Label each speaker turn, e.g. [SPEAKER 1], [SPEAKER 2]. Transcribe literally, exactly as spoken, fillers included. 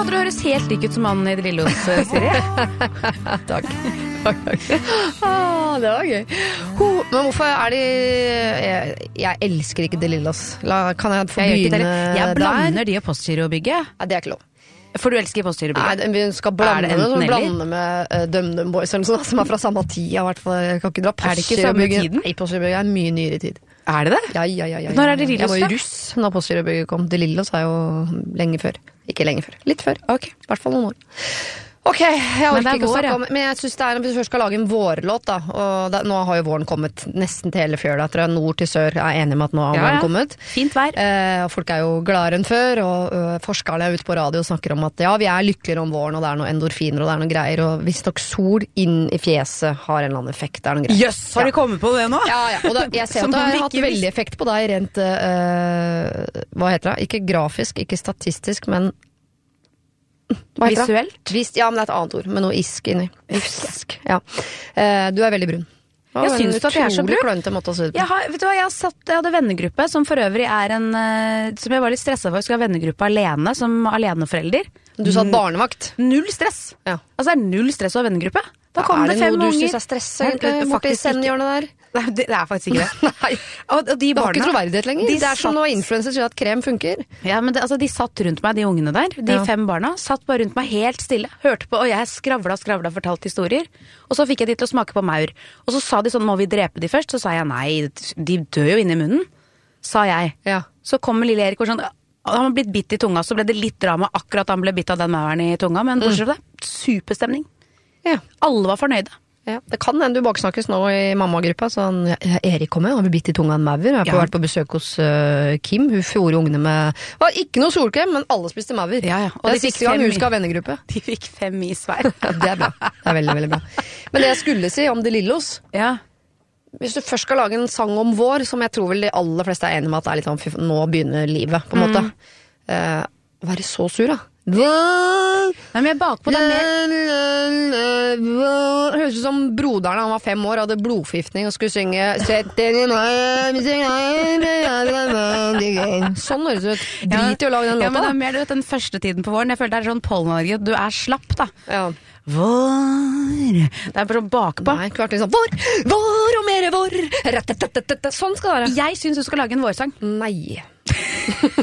[SPEAKER 1] at du høres helt lik ut som mannen i De Lillos, Siri.
[SPEAKER 2] Takk. Takk, takk. Ah, det var gøy. Ho, men hvorfor er de... Jeg, jeg elsker ikke De Lillos. La, kan jeg få
[SPEAKER 1] jeg
[SPEAKER 2] begynne
[SPEAKER 1] der? Jeg blander de og Postgirobygget.
[SPEAKER 2] Nei, det er ikke lov.
[SPEAKER 1] For du elsker Postgirobygget?
[SPEAKER 2] Nei, vi skal blande det, det blande med uh, DumDum Boys eller noe sånt, som er fra samme tid, i hvert fall. Jeg kan ikke dra
[SPEAKER 1] Er det ikke samme tiden?
[SPEAKER 2] Nei, Postgirobygget er mye nyere tid.
[SPEAKER 1] Er det det?
[SPEAKER 2] Ja, ja, ja, ja.
[SPEAKER 1] Når er De Lillos,
[SPEAKER 2] jeg var jo
[SPEAKER 1] da?
[SPEAKER 2] russ når Postgirobygget kom. De Lillos er jo lenge før. Ikke lenge før. Litt før.
[SPEAKER 1] Ok.
[SPEAKER 2] I hvert fall noen år. Ok, jeg orker ikke å
[SPEAKER 1] vår,
[SPEAKER 2] snakke
[SPEAKER 1] ja.
[SPEAKER 2] om Men jeg synes det er, hvis vi først skal lage en vårlåt da, og det, nå har jo våren kommet nesten til hele fjøla, tror jeg. Nord til sør er enige med at nå har
[SPEAKER 1] Ja,
[SPEAKER 2] våren
[SPEAKER 1] ja.
[SPEAKER 2] kommet.
[SPEAKER 1] Fint vær.
[SPEAKER 2] Eh, og folk er jo gladere enn før, og ø, forskerne er ute på radio og snakker om at ja, vi er lykkeligere om våren, og det er noen endorfiner, og det er noen greier, og hvis nok sol inn i fjeset har en eller annen effekt, det er noen greier.
[SPEAKER 1] Jøss, har de kommet på det nå?
[SPEAKER 2] Ja, ja, og da, jeg ser
[SPEAKER 1] Som
[SPEAKER 2] at det
[SPEAKER 1] om vi
[SPEAKER 2] har hatt
[SPEAKER 1] ikke
[SPEAKER 2] veldig effekt på deg rent, øh, hva heter det? Ikke grafisk, ikke statistisk, men hva heter det?
[SPEAKER 1] Visuelt?
[SPEAKER 2] Vis, ja, men det er et annet ord, med noe isk inni. Isk, ja. Eh, du er veldig brun.
[SPEAKER 1] Jeg synes at jeg er så brun.
[SPEAKER 2] Utrolig klønete måte å se det på.
[SPEAKER 1] Jeg, har, vet du hva, jeg, har satt, jeg hadde vennegruppe, som for øvrig er en eh, som jeg var litt stresset for. Jeg skulle ha vennegruppe alene, som aleneforelder.
[SPEAKER 2] Du sa barnevakt.
[SPEAKER 1] Null stress.
[SPEAKER 2] Ja.
[SPEAKER 1] Altså det er null stress å ha venneggruppe. Da kom
[SPEAKER 2] er
[SPEAKER 1] det
[SPEAKER 2] det
[SPEAKER 1] fem
[SPEAKER 2] noe du
[SPEAKER 1] unger.
[SPEAKER 2] synes er stress,
[SPEAKER 1] Nei,
[SPEAKER 2] egentlig,
[SPEAKER 1] det er
[SPEAKER 2] borti
[SPEAKER 1] faktisk ikke.
[SPEAKER 2] sendhjørnet der?
[SPEAKER 1] Nei, det, det er faktisk ikke det.
[SPEAKER 2] Nei,
[SPEAKER 1] Og, og de
[SPEAKER 2] det har
[SPEAKER 1] barna,
[SPEAKER 2] ikke troverdighet lenger.
[SPEAKER 1] de
[SPEAKER 2] Det er som
[SPEAKER 1] satt-
[SPEAKER 2] når influencer sier at krem funker.
[SPEAKER 1] Ja, men det, altså, de satt rundt meg, de ungene der. De
[SPEAKER 2] Ja.
[SPEAKER 1] fem barna satt bare rundt meg helt stille. Hørte på, og jeg skravla, skravla, fortalte historier. Og så fikk jeg de til å smake på maur. Og så sa de sånn, må vi drepe de først? Så sa jeg nei, de dør jo inni munnen. Sa jeg.
[SPEAKER 2] Ja.
[SPEAKER 1] Så kommer lille Erik og sånn, han har blitt bitt i tunga, så ble det litt drama akkurat han ble bitt av den mauren i tunga. Men bortsett fra det, superstemning.
[SPEAKER 2] Ja.
[SPEAKER 1] Alle var fornøyde.
[SPEAKER 2] Ja, det kan hende du baksnakkes nå i mammagruppa. Sånn, ja, Erik kommer, har vi bitt i tunga en maur. Jeg har
[SPEAKER 1] Ja.
[SPEAKER 2] vært på besøk hos uh, Kim, hun fjorde ungene med var ikke noe solkrem, men alle spiste maur.
[SPEAKER 1] Ja, ja. Og
[SPEAKER 2] Det
[SPEAKER 1] de
[SPEAKER 2] er
[SPEAKER 1] fikk
[SPEAKER 2] siste gang
[SPEAKER 1] fem
[SPEAKER 2] hun skal ha vennegruppe.
[SPEAKER 1] De fikk fem is hver.
[SPEAKER 2] Ja, det er bra. Det er veldig, veldig bra. Men det jeg skulle si om De Lillos,
[SPEAKER 1] Ja.
[SPEAKER 2] hvis du først skal lage en sang om vår, som jeg tror vel de aller fleste er enige med at det er litt sånn, fy- nå begynner livet, på en måte. Uh, være så sur, da.
[SPEAKER 1] Nei, men jeg er bakpå det er mer.
[SPEAKER 2] Det høres ut som broderen, han var fem år, hadde blodforgiftning og skulle synge Sett den i meg, sånn høres det ut. Drit i å lage den
[SPEAKER 1] Ja, men det
[SPEAKER 2] låta.
[SPEAKER 1] er mer du vet, den første tiden på våren. Jeg føler det er sånn pollenallergi. Du er slapp, da.
[SPEAKER 2] Ja.
[SPEAKER 1] Vår. Det er bare sånn bakpå.
[SPEAKER 2] Nei, klart liksom Vår, vår og mere vår. Ratatatatata. Sånn skal det være.
[SPEAKER 1] Jeg syns du skal lage en vårsang.
[SPEAKER 2] Nei.